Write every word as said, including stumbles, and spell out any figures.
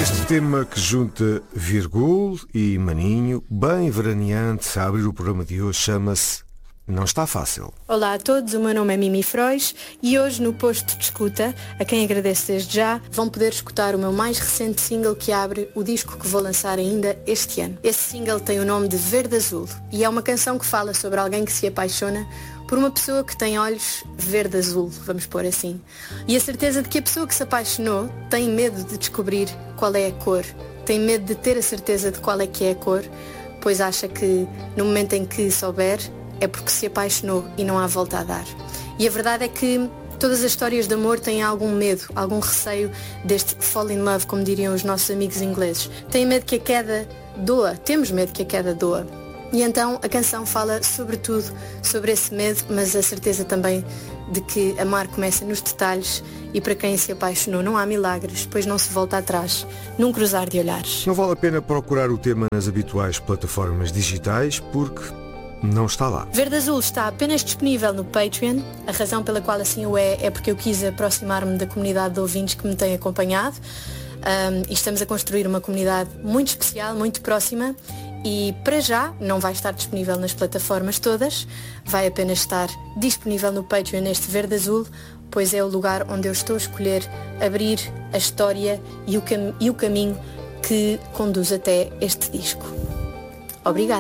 Este tema que junta Virgul e Maninho, bem veraneante, a abrir o programa de hoje, chama-se Não Está Fácil. Olá a todos, o meu nome é Mimi Frois e hoje no posto de escuta, a quem agradeço desde já, vão poder escutar o meu mais recente single que abre o disco que vou lançar ainda este ano. Esse single tem o nome de Verde Azul e é uma canção que fala sobre alguém que se apaixona por uma pessoa que tem olhos verde-azul, vamos pôr assim. E a certeza de que a pessoa que se apaixonou tem medo de descobrir qual é a cor, tem medo de ter a certeza de qual é que é a cor, pois acha que no momento em que souber, é porque se apaixonou e não há volta a dar. E a verdade é que todas as histórias de amor têm algum medo, algum receio deste fall in love, como diriam os nossos amigos ingleses. Têm medo que a queda doa, temos medo que a queda doa. E então a canção fala sobretudo sobre esse medo, mas a certeza também de que amar começa nos detalhes e para quem se apaixonou não há milagres, pois não se volta atrás, num cruzar de olhares. Não vale a pena procurar o tema nas habituais plataformas digitais porque não está lá. Verde Azul está apenas disponível no Patreon. A razão pela qual assim o é é porque eu quis aproximar-me da comunidade de ouvintes que me têm acompanhado. Um, e estamos a construir uma comunidade muito especial, muito próxima. E para já não vai estar disponível nas plataformas todas, vai apenas estar disponível no Patreon neste Verde Azul, pois é o lugar onde eu estou a escolher abrir a história e o, cam- e o caminho que conduz até este disco. Obrigada.